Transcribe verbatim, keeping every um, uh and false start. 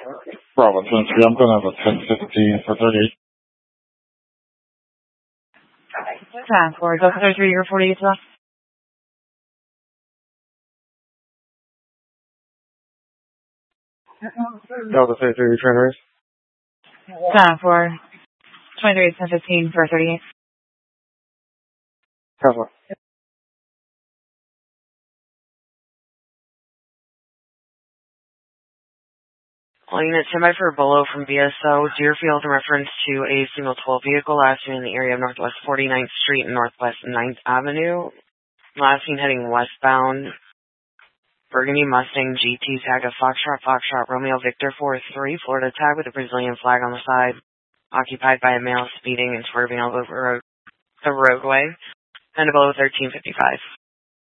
Bravo ten three, I'm going to have a ten fifteen for thirty-eight. ten four, Delta thirty-three, you're forty-eight left. Delta thirty-three, return race. ten four, twenty-three, ten fifteen for thirty-eight. Tesla. Calling it standby for Bolo from B S O, Deerfield, in reference to a single twelve vehicle last seen in the area of Northwest forty-ninth Street and Northwest ninth Avenue. Last seen heading westbound. Burgundy Mustang G T tag of Foxtrot, Foxtrot, Romeo Victor four three, Florida tag with a Brazilian flag on the side. Occupied by a male speeding and swerving all over the roadway. And below thirteen fifty-five.